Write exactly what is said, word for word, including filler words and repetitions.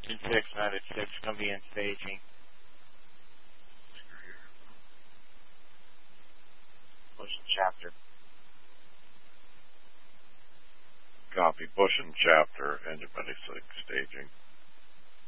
In six, not at six, going to be in staging. Bush and chapter. Copy. Bush and chapter, engine medic six, staging.